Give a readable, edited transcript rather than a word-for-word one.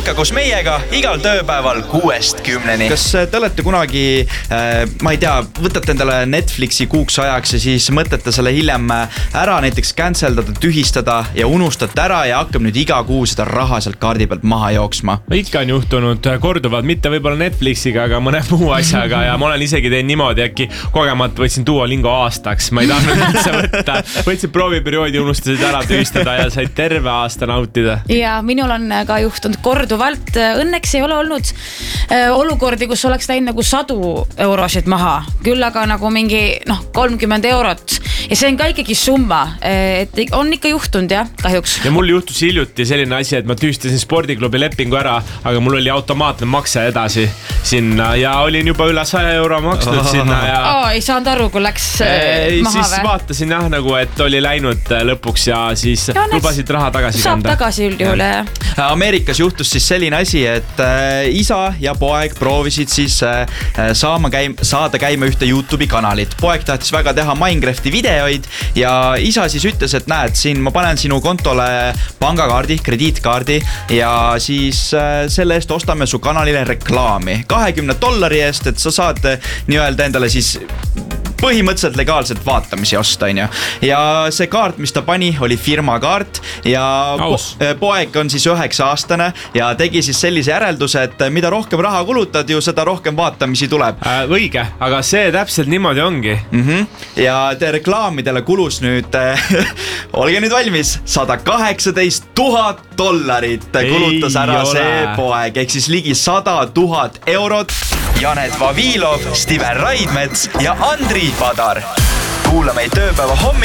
ikka koos meiega igal tööpäeval 6-10. Kas te olete kunagi, ma ei tea, võtate endale Netflixi kuuks ajaks ja siis mõtlete selle hiljem ära näiteks canceldada, tühistada ja unustate ära ja hakkab nüüd iga kuu seda raha sealt kaardi pealt maha jooksma? Ikka on juhtunud korduvalt, mitte võib-olla Netflixiga, aga mõne muu asjaga ja ma olen isegi teinud niimoodi, äkki kogemalt võtsin Duolingo aastaks, ma ei tahtnud üldse võtta. Võtsin prooviperioodi, unustasid ära tühistada ja said terve aasta nautida. Ja minul on ka juhtunud korduvalt. Õnneks ei ole olnud olukordi, kus oleks läinud nagu 100 eurosid maha. Küll aga nagu mingi 30 eurot. Ja see on ka ikkagi summa. Et on ikka juhtunud, jah, kahjuks. Ja mul juhtus hiljuti selline asi, et ma tühistasin spordiklubi lepingu ära, aga mul oli automaatne makse edasi sinna ja olin juba üle 100 euro maksnud sinna ja... ei saanud aru, kui läks maha siis või? Vaatasin jah, nagu, et oli läinud lõpuks ja siis lubasid raha tagasi saab kanda. Saab tagasi üldjuhul, jah. Ameerikas juhtus siis selline asi, et isa ja poeg proovisid siis saada käima ühte YouTube'i kanalit. Poeg tahtis väga teha Minecrafti videoid ja isa siis ütles, et näed, siin ma panen sinu kontole pangakaardi, krediitkaardi ja siis selle eest ostame su kanalile reklaami. $20 eest, et sa saad nii-öelda endale siis põhimõtteliselt legaalselt vaatamisi osta, on ju. Ja see kaart, mis ta pani, oli firmakaart ja poeg on siis 9-aastane ja tegi siis sellise järelduse, et mida rohkem raha kulutad ju, seda rohkem vaatamisi tuleb. Õige, aga see täpselt niimoodi ongi. Ja reklaamidele kulus nüüd, olge nüüd valmis, $118,000 kulutas ära see poeg, ehk siis ligi 100,000 eurot. Janet Vavilov, Steven Raidmets ja Andri Padar. Kuula meid tööpäeva hommikul.